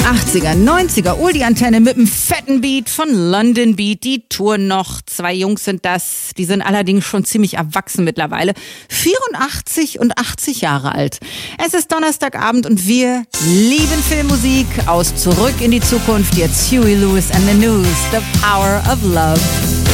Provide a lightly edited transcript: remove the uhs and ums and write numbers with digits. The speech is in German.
80er, 90er, Oldie-Antenne mit einem fetten Beat von London Beat. Die touren noch. 2 Jungs sind das. Die sind allerdings schon ziemlich erwachsen mittlerweile. 84 und 80 Jahre alt. Es ist Donnerstagabend und wir lieben Filmmusik aus Zurück in die Zukunft. Jetzt Huey Lewis and the News, The Power of Love.